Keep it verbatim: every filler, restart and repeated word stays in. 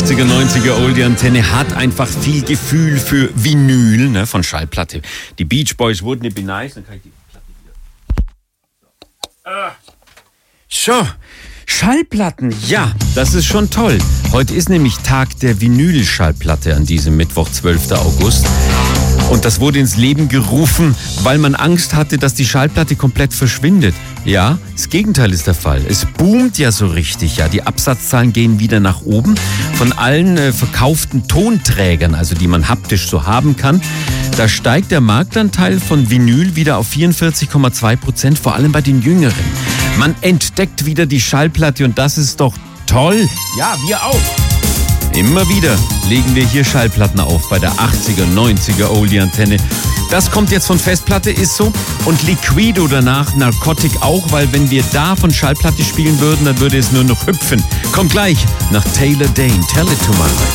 achtziger, neunziger Oldie-Antenne hat einfach viel Gefühl für Vinyl, ne, von Schallplatte. Die Beach Boys, Wouldn't It Be Nice? Dann kann ich die Platte wieder. So, Schallplatten, ja, das ist schon toll. Heute ist nämlich Tag der Vinyl-Schallplatte an diesem Mittwoch, zwölfter August. Und das wurde ins Leben gerufen, weil man Angst hatte, dass die Schallplatte komplett verschwindet. Ja, das Gegenteil ist der Fall. Es boomt ja so richtig, ja. Die Absatzzahlen gehen wieder nach oben. Von allen äh, verkauften Tonträgern, also die man haptisch so haben kann, da steigt der Marktanteil von Vinyl wieder auf vierundvierzig Komma zwei Prozent, vor allem bei den Jüngeren. Man entdeckt wieder die Schallplatte und das ist doch toll. Ja, wir auch. Immer wieder legen wir hier Schallplatten auf bei der achtziger, neunziger Oldie-Antenne. Das kommt jetzt von Festplatte, ist so. Und Liquido danach, Narcotic auch, weil wenn wir da von Schallplatte spielen würden, dann würde es nur noch hüpfen. Kommt gleich nach Taylor Dayne, Tell It To My Heart.